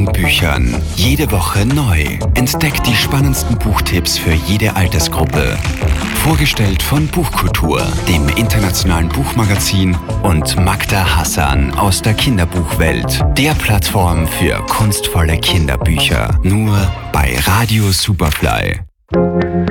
den Büchern. Jede Woche neu. Entdeckt die spannendsten Buchtipps für jede Altersgruppe. Vorgestellt von Buchkultur, dem internationalen Buchmagazin, und Magda Hassan aus der Kinderbuchwelt, der Plattform für kunstvolle Kinderbücher. Nur bei Radio Superfly.